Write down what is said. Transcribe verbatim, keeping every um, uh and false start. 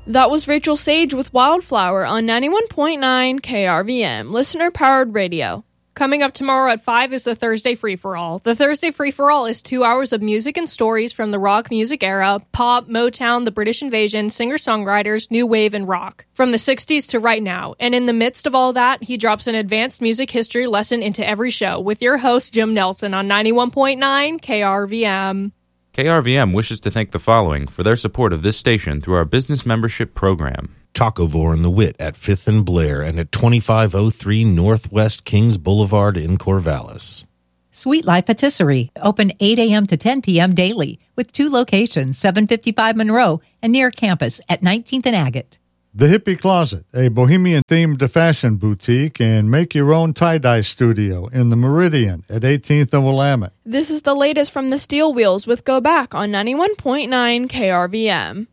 That was Rachel Sage with Wildflower on ninety-one point nine K R V M, listener-powered radio. Coming up tomorrow at five is the Thursday Free-For-All. The Thursday Free-For-All is two hours of music and stories from the rock music era, pop, Motown, the British Invasion, singer-songwriters, new wave, and rock. From the sixties to right now. And in the midst of all that, he drops an advanced music history lesson into every show with your host, Jim Nelson, on ninety-one point nine K R V M. K R V M wishes to thank the following for their support of this station through our business membership program. Tacovore and the Wit at fifth and Blair and at twenty-five oh three Northwest Kings Boulevard in Corvallis. Sweet Life Patisserie, open eight a.m. to ten p.m. daily with two locations, seven fifty-five Monroe and near campus at nineteenth and Agate. The Hippie Closet, a bohemian-themed fashion boutique and make-your-own tie-dye studio in the Meridian at eighteenth and Willamette. This is the latest from the Steel Wheels with Go Back on ninety-one point nine K R V M.